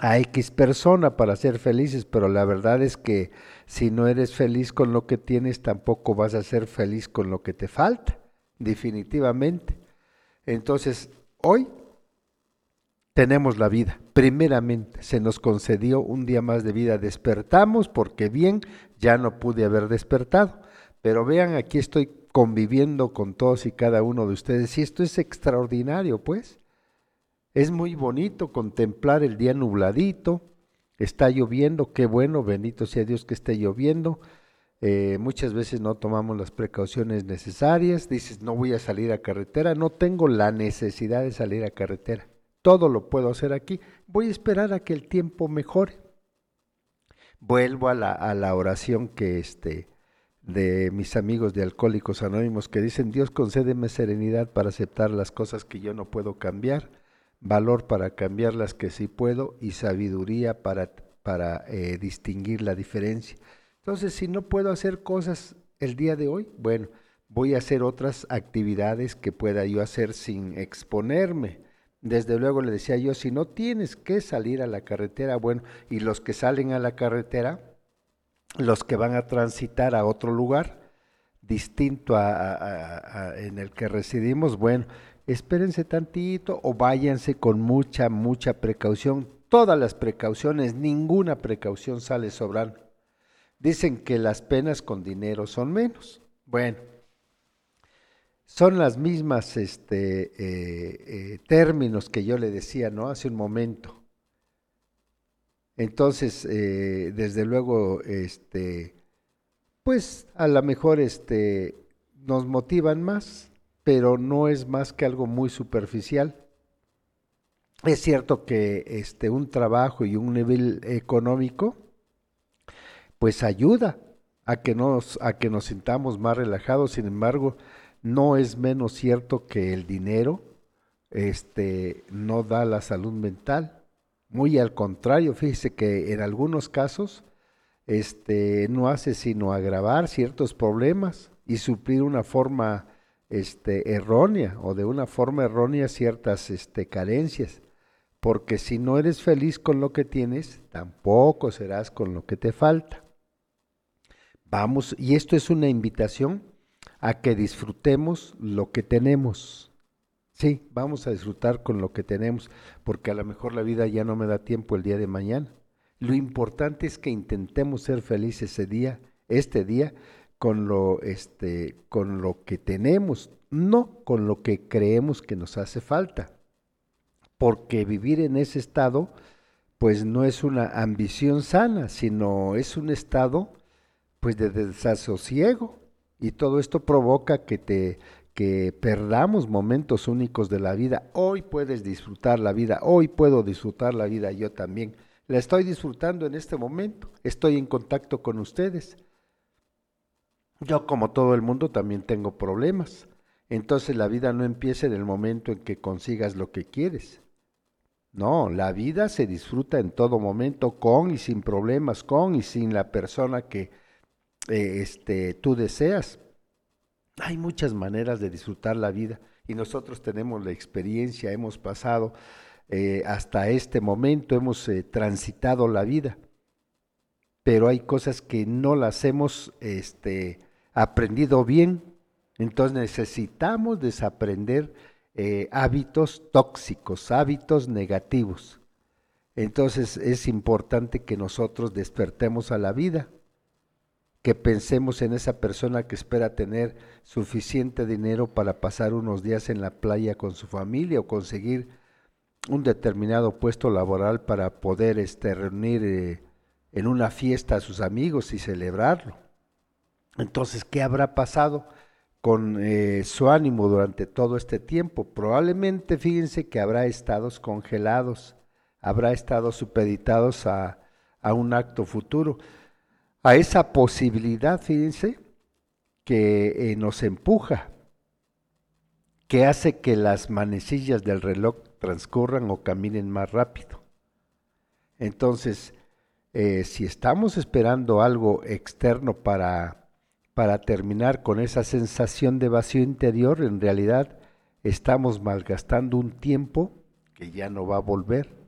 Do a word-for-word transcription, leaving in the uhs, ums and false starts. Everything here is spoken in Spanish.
a X persona para ser felices, pero la verdad es que si no eres feliz con lo que tienes, tampoco vas a ser feliz con lo que te falta, definitivamente. Entonces, hoy tenemos la vida, primeramente, se nos concedió un día más de vida, despertamos porque bien ya no pude haber despertado, pero vean, aquí estoy conviviendo con todos y cada uno de ustedes y esto es extraordinario, pues. Es muy bonito contemplar el día nubladito, está lloviendo, qué bueno, bendito sea Dios que esté lloviendo. Eh, muchas veces no tomamos las precauciones necesarias, dices no voy a salir a carretera, no tengo la necesidad de salir a carretera, todo lo puedo hacer aquí, voy a esperar a que el tiempo mejore. Vuelvo a la, a la oración que este, de mis amigos de Alcohólicos Anónimos que dicen Dios concédeme serenidad para aceptar las cosas que yo no puedo cambiar, valor para cambiar las que sí puedo y sabiduría para, para eh, distinguir la diferencia. Entonces, si no puedo hacer cosas el día de hoy, bueno, voy a hacer otras actividades que pueda yo hacer sin exponerme. Desde luego le decía yo, si no tienes que salir a la carretera, bueno, y los que salen a la carretera, los que van a transitar a otro lugar distinto a, a, a, a en el que residimos, bueno, espérense tantito o váyanse con mucha, mucha precaución. Todas las precauciones, ninguna precaución sale sobrando. Dicen que las penas con dinero son menos. Bueno, son las mismas este, eh, eh, términos que yo le decía, ¿no? Hace un momento. Entonces, eh, desde luego, este, pues a lo mejor este, nos motivan más, pero no es más que algo muy superficial. Es cierto que este, un trabajo y un nivel económico, pues ayuda a que nos, a que nos sintamos más relajados. Sin embargo, no es menos cierto que el dinero este, no da la salud mental. Muy al contrario, fíjese que en algunos casos este, no hace sino agravar ciertos problemas y suplir una forma este, errónea o de una forma errónea ciertas este, carencias. Porque si no eres feliz con lo que tienes, tampoco serás con lo que te falta. Vamos, y esto es una invitación a que disfrutemos lo que tenemos. Sí, vamos a disfrutar con lo que tenemos, porque a lo mejor la vida ya no me da tiempo el día de mañana. Lo importante es que intentemos ser felices ese día, este día, con lo, este, con lo que tenemos, no con lo que creemos que nos hace falta. Porque vivir en ese estado, pues no es una ambición sana, sino es un estado, pues de desasosiego. Y todo esto provoca que te que perdamos momentos únicos de la vida. Hoy puedes disfrutar la vida, hoy puedo disfrutar la vida yo también. La estoy disfrutando en este momento, estoy en contacto con ustedes. Yo como todo el mundo también tengo problemas. Entonces la vida no empieza en el momento en que consigas lo que quieres. No, la vida se disfruta en todo momento, con y sin problemas, con y sin la persona que eh, este, tú deseas. Hay muchas maneras de disfrutar la vida y nosotros tenemos la experiencia, hemos pasado eh, hasta este momento, hemos eh, transitado la vida, pero hay cosas que no las hemos este, aprendido bien, entonces necesitamos desaprender eh, hábitos tóxicos, hábitos negativos. Entonces es importante que nosotros despertemos a la vida, que pensemos en esa persona que espera tener suficiente dinero para pasar unos días en la playa con su familia o conseguir un determinado puesto laboral para poder este, reunir eh, en una fiesta a sus amigos y celebrarlo. Entonces, ¿qué habrá pasado con eh, su ánimo durante todo este tiempo? Probablemente, fíjense que habrá estado congelados, habrá estado supeditados a, a un acto futuro, a esa posibilidad, fíjense, que eh, nos empuja, que hace que las manecillas del reloj transcurran o caminen más rápido. Entonces, eh, si estamos esperando algo externo para, para terminar con esa sensación de vacío interior, en realidad estamos malgastando un tiempo que ya no va a volver.